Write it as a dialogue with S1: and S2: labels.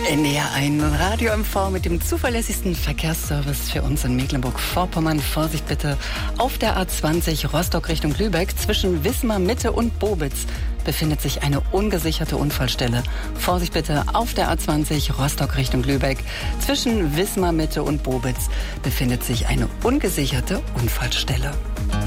S1: NDR 1 Radio MV mit dem zuverlässigsten Verkehrsservice für uns in Mecklenburg-Vorpommern. Vorsicht bitte, auf der A20 Rostock Richtung Lübeck zwischen Wismar Mitte und Bobitz befindet sich eine ungesicherte Unfallstelle. Vorsicht bitte, auf der A20 Rostock Richtung Lübeck zwischen Wismar Mitte und Bobitz befindet sich eine ungesicherte Unfallstelle.